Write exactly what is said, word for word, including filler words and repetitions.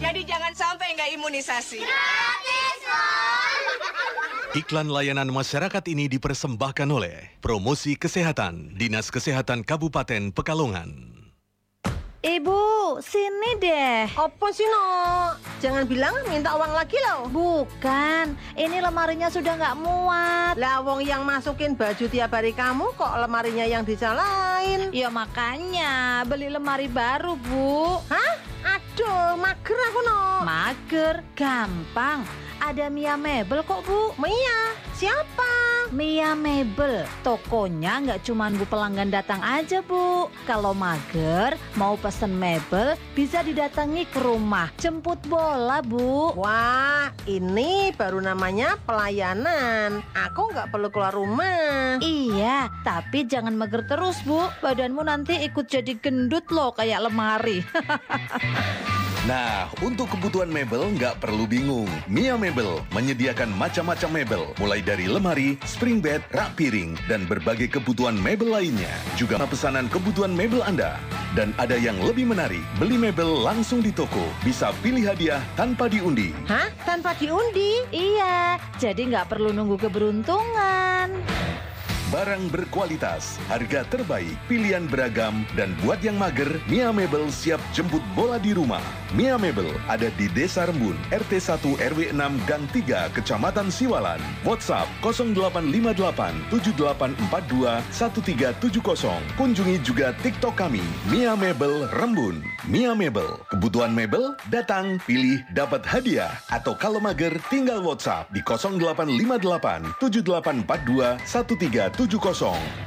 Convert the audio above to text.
Jadi jangan sampai nggak imunisasi. Gratis loh. Iklan layanan masyarakat ini dipersembahkan oleh Promosi Kesehatan, Dinas Kesehatan Kabupaten Pekalongan. Ibu, sini deh. Apa sih, No? Jangan bilang minta uang lagi loh. Bukan, ini lemarinya sudah nggak muat. Lah, wong yang masukin baju tiap hari kamu kok lemarinya yang disalahin? Ya makanya beli lemari baru, Bu. Hah? Aduh, mager aku, No. Mager, gampang. Ada Mia Mebel kok, Bu. Mia? Siapa? Mia Mebel. Tokonya nggak cuma Bu pelanggan datang aja, Bu. Kalau mager, mau pesen mebel, bisa didatangi ke rumah. Jemput bola, Bu. Wah, ini baru namanya pelayanan. Aku nggak perlu keluar rumah. Iya, tapi jangan mager terus, Bu. Badanmu nanti ikut jadi gendut loh, kayak lemari. Nah, untuk kebutuhan mebel nggak perlu bingung. Mia Mebel menyediakan macam-macam mebel, mulai dari lemari, spring bed, rak piring, dan berbagai kebutuhan mebel lainnya. Juga pesanan kebutuhan mebel Anda. Dan ada yang lebih menarik, beli mebel langsung di toko. Bisa pilih hadiah tanpa diundi. Hah? Tanpa diundi? Iya, jadi nggak perlu nunggu keberuntungan. Barang berkualitas, harga terbaik, pilihan beragam, dan buat yang mager, Mia Mebel siap jemput bola di rumah. Mia Mebel ada di Desa Rembun, R T satu R W enam Gang tiga, Kecamatan Siwalan. WhatsApp nol delapan lima delapan tujuh delapan empat dua satu tiga tujuh nol. Kunjungi juga TikTok kami, Mia Mebel Rembun. Mia Mebel, kebutuhan mebel, datang, pilih, dapat hadiah. Atau kalau mager, tinggal WhatsApp di nol delapan lima delapan tujuh delapan empat dua satu tiga tujuh nol.